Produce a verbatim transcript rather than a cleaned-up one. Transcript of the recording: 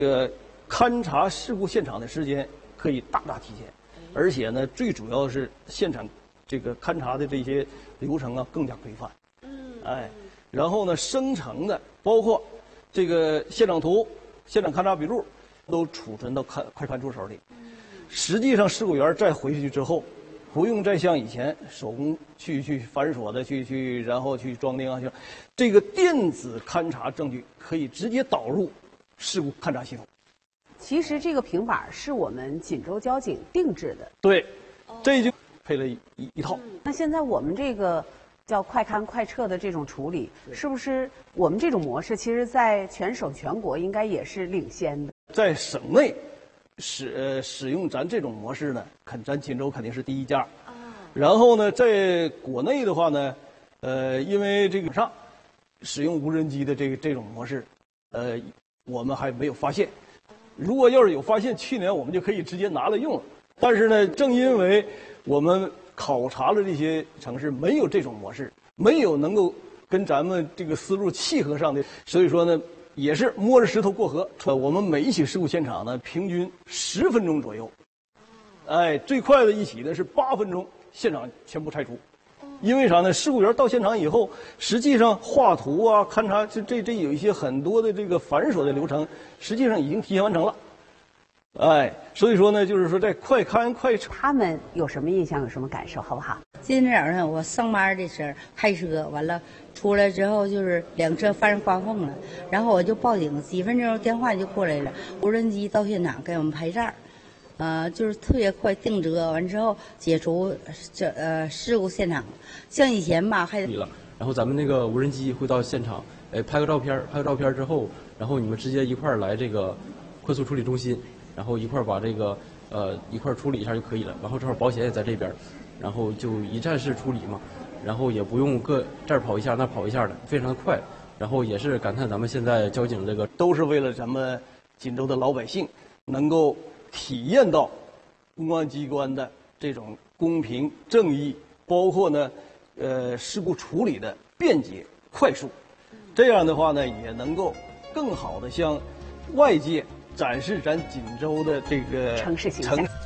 这个勘察事故现场的时间可以大大提前，而且呢，最主要是现场这个勘察的这些流程啊更加规范。嗯，哎，然后呢，生成的包括这个现场图、现场勘察笔录，都储存到看快看助手里。实际上，事故员再回去之后，不用再像以前手工去去反锁的去去，然后去装订啊，去这个电子勘察证据可以直接导入事故勘察系统。 其实这个平板是我们锦州交警定制的。 对，这就配了一一一套。 嗯，那现在我们这个叫快勘快撤的这种处理，是不是我们这种模式，其实在全省全国应该也是领先的？ 在省内使呃使用咱这种模式呢，肯咱锦州肯定是第一家。啊。然后呢，在国内的话呢，呃，因为这个上使用无人机的这个这种模式，呃，我们还没有发现。如果要是有发现，去年我们就可以直接拿来用了。但是呢，正因为我们考察了这些城市没有这种模式，没有能够跟咱们这个思路契合上的，所以说呢，也是摸着石头过河。呃，我们每一起事故现场呢，平均十分钟左右，哎，最快的一起呢是八分钟，现场全部拆除。因为啥呢？事故员到现场以后，实际上画图啊、勘察，这这这有一些很多的这个繁琐的流程，实际上已经提前完成了。哎，所以说呢，就是说在快勘快撤， 他们有什么印象，有什么感受，好不好？ 今天早上我上班的时候开车完了，出来之后就是两车发生刮缝了，然后我就报警，几分钟电话就过来了，无人机到现场给我们拍照。呃，就是特别快定责，完之后解除这呃事故现场。像以前吧，还了，然后咱们那个无人机会到现场，哎，拍个照片，拍个照片之后，然后你们直接一块儿来这个快速处理中心，然后一块儿把这个呃一块儿处理一下就可以了。然后正好保险也在这边，然后就一站式处理嘛，然后也不用各这儿跑一下那跑一下的，非常的快。然后也是感叹咱们现在交警这个都是为了咱们锦州的老百姓能够体验到公安机关的这种公平正义，包括呢，呃，事故处理的便捷快速，这样的话呢，也能够更好的向外界展示咱锦州的这个城市形象。